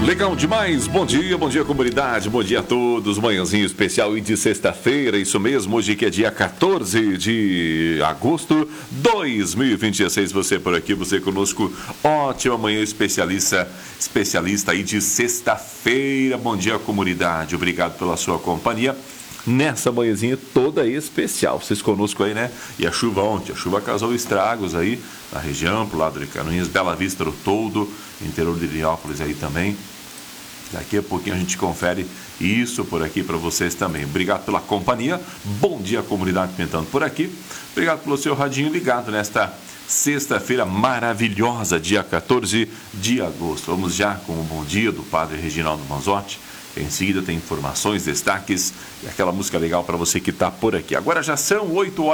Legal demais, bom dia comunidade, bom dia a todos, manhãzinho especial e de sexta-feira, isso mesmo, hoje que é dia 14 de agosto de 2026, você por aqui, você conosco, ótima manhã especialista aí de sexta-feira, bom dia comunidade, obrigado pela sua companhia. Nessa manhãzinha toda especial, vocês conosco aí, né? E a chuva ontem, a chuva causou estragos aí na região, pro lado de Canoinhas, Bela Vista, do Toldo, interior de Heliópolis aí também. Daqui a pouquinho a gente confere isso por aqui para vocês também. Obrigado pela companhia, bom dia comunidade pintando por aqui. Obrigado pelo seu radinho ligado nesta sexta-feira maravilhosa, dia 14 de agosto. Vamos já com o bom dia do Padre Reginaldo Manzotti. Em seguida tem informações, destaques e aquela música legal para você que está por aqui. Agora já são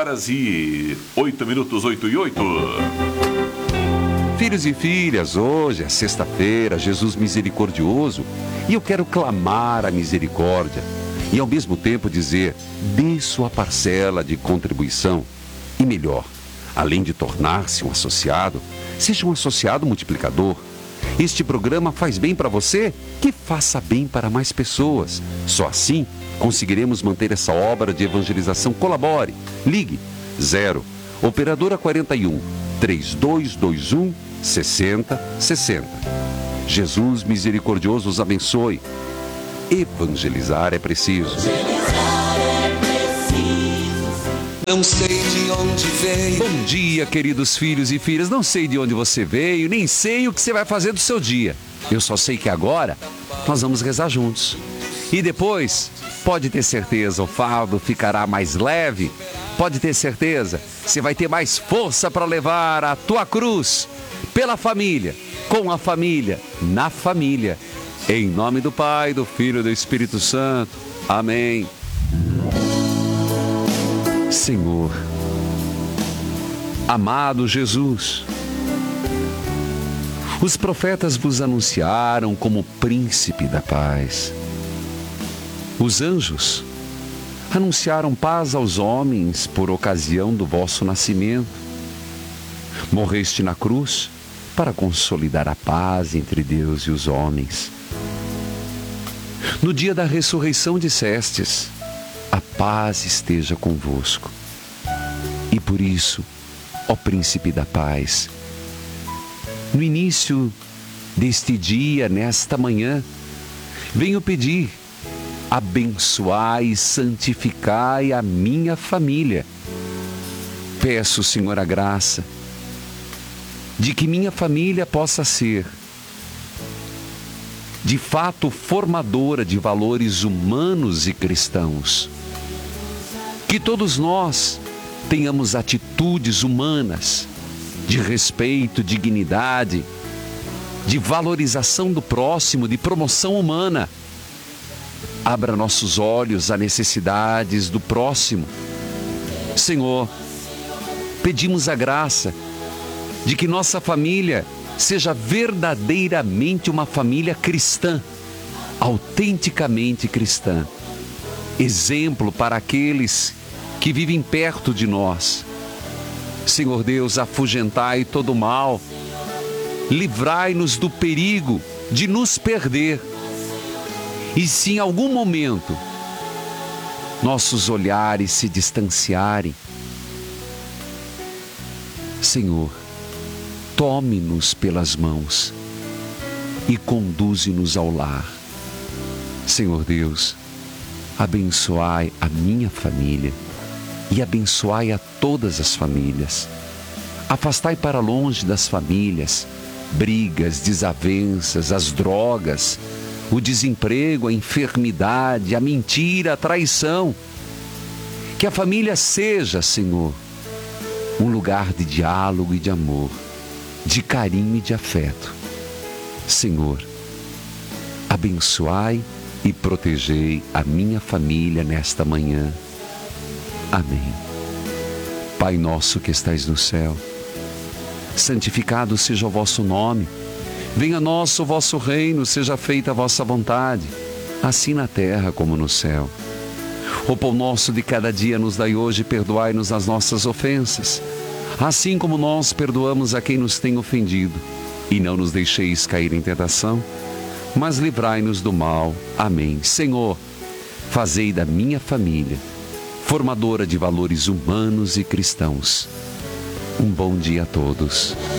8h08, 8:08. Filhos e filhas, hoje é sexta-feira, Jesus misericordioso, e eu quero clamar a misericórdia e ao mesmo tempo dizer, dê sua parcela de contribuição. E melhor, além de tornar-se um associado, seja um associado multiplicador. Este programa faz bem para você, que faça bem para mais pessoas. Só assim conseguiremos manter essa obra de evangelização. Colabore. Ligue 0 Operadora 41 3221 6060. Jesus misericordioso os abençoe. Evangelizar é preciso. Não sei de onde veio. Bom dia, queridos filhos e filhas. Não sei de onde você veio, nem sei o que você vai fazer do seu dia. Eu só sei que agora nós vamos rezar juntos. E depois, pode ter certeza, o fardo ficará mais leve. Pode ter certeza, você vai ter mais força para levar a tua cruz. Pela família, com a família, na família. Em nome do Pai, do Filho e do Espírito Santo. Amém. Senhor, amado Jesus, os profetas vos anunciaram como príncipe da paz. Os anjos anunciaram paz aos homens por ocasião do vosso nascimento. Morreste na cruz para consolidar a paz entre Deus e os homens. No dia da ressurreição dissestes, a paz esteja convosco. E por isso, ó Príncipe da Paz, no início deste dia, nesta manhã, venho pedir, abençoai e santificai a minha família. Peço, Senhor, a graça de que minha família possa ser, de fato, formadora de valores humanos e cristãos. Que todos nós tenhamos atitudes humanas, de respeito, dignidade, de valorização do próximo, de promoção humana. Abra nossos olhos a necessidades do próximo. Senhor, pedimos a graça de que nossa família seja verdadeiramente uma família cristã, autenticamente cristã. Exemplo para aqueles que vivem perto de nós. Senhor Deus, afugentai todo o mal, livrai-nos do perigo de nos perder. E se em algum momento nossos olhares se distanciarem, Senhor, tome-nos pelas mãos e conduze-nos ao lar. Senhor Deus, abençoai a minha família e abençoai a todas as famílias. Afastai para longe das famílias brigas, desavenças, as drogas, o desemprego, a enfermidade, a mentira, a traição. Que a família seja, Senhor, um lugar de diálogo e de amor, de carinho e de afeto. Senhor, abençoai e protegei a minha família nesta manhã. Amém. Pai nosso que estais no céu, santificado seja o vosso nome. Venha a nós o vosso reino, seja feita a vossa vontade, assim na terra como no céu. O pão nosso de cada dia nos dai hoje, perdoai-nos as nossas ofensas, assim como nós perdoamos a quem nos tem ofendido. E não nos deixeis cair em tentação, mas livrai-nos do mal. Amém. Senhor, fazei da minha família formadora de valores humanos e cristãos. Um bom dia a todos.